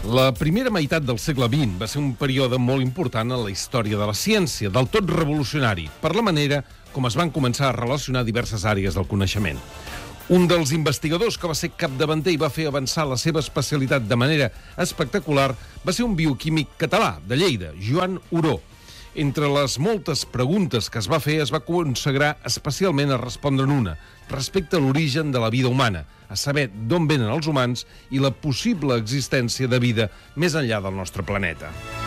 La primera meitat del segle XX va ser un període molt important en la història de la ciència, del tot revolucionari, per la manera com es van començar a relacionar diverses àrees del coneixement. Un dels investigadors que va ser capdavanter i va fer avançar la seva especialitat de manera espectacular va ser un bioquímic català, de Lleida, Joan Oró. Entre les moltes preguntes que es va fer, es va consagrar especialment a respondre'n una, respecte a l'origen de la vida humana, a saber d'on venen els humans i la possible existència de vida més enllà del nostre planeta.